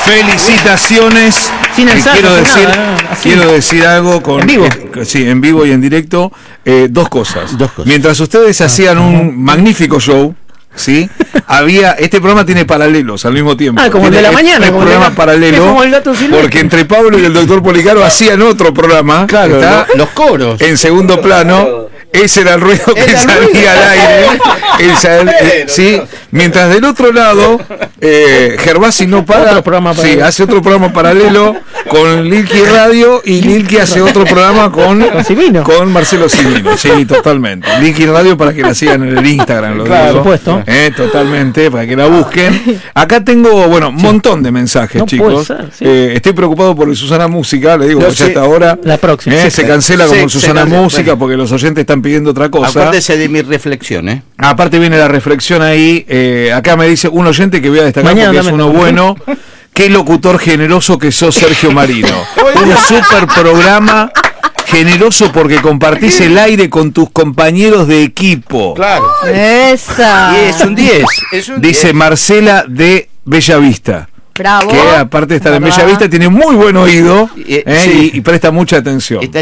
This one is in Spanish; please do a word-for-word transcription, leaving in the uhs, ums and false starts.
Felicitaciones. Sin ensayo, quiero sin decir, nada, ¿eh? quiero decir algo con ¿En vivo? eh, sí, en vivo y en directo. Eh, dos cosas. Dos cosas. Mientras ustedes hacían un magnífico show, ¿sí? Había, este programa tiene paralelos al mismo tiempo. Ah, como el Tiene de la mañana, tres como el programas de la- paralelos, es como el gato silvestre. porque entre Pablo y el doctor Policaro hacían otro programa. Claro, ¿está? lo- los coros. En segundo plano. Ese era el ruido que Era el salía ruido. al aire. Esa- eh, ¿sí? Mientras del otro lado, eh, Gervasi no para. Otro programa sí, paralelo. hace otro programa paralelo con Lilki Radio y Lilki hace otro programa con, Con Cimino. con Marcelo Cimino. Sí, totalmente. Lilki Radio para que la sigan en el Instagram, lo Claro, digo. por supuesto. Eh, totalmente, para que la busquen. Acá tengo, bueno, un montón de mensajes, No chicos. puede ser, sí. Eh, estoy preocupado por el Susana Música, le digo, No que ya sé. hasta ahora La próxima. eh, Sí, se sí. cancela como Sí, el se Susana cancela. Música Bueno. porque los oyentes están pidiendo otra cosa. Acuérdese de mi reflexión, ¿eh? Aparte viene la reflexión ahí. eh, acá me dice un oyente que voy a destacar Mañana porque es también. uno bueno. Qué locutor generoso que sos, Sergio Marino. Un super programa generoso porque compartís el aire con tus compañeros de equipo. Claro. Esa. Y es un diez. Es un Dice diez. Marcela de Bellavista. Bravo. Que aparte de estar en ¿Verdad? Bellavista tiene muy buen oído Eh, eh, sí. y, y presta mucha atención. Está